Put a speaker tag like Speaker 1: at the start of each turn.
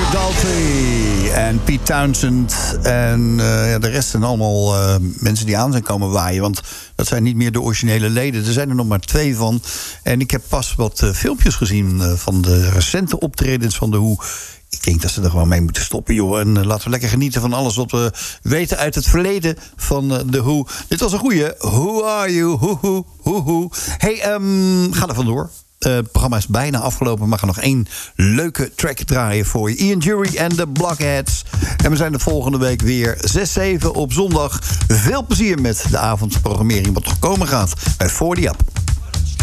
Speaker 1: Daltrey en Pete Townshend. En de rest zijn allemaal mensen die aan zijn komen waaien. Want dat zijn niet meer de originele leden. Er zijn er nog maar 2 van. En ik heb pas wat filmpjes gezien van de recente optredens van The Who. Ik denk dat ze er gewoon mee moeten stoppen, joh. En laten we lekker genieten van alles wat we weten uit het verleden van The Who. Dit was een goeie. Who are you? Who. Hey, ga er vandoor. Het programma is bijna afgelopen, maar we gaan nog 1 leuke track draaien voor je. Ian Dury en de Blockheads. En we zijn de volgende week weer 6-7 op zondag. Veel plezier met de avondprogrammering wat nog komen gaat bij 40 Up.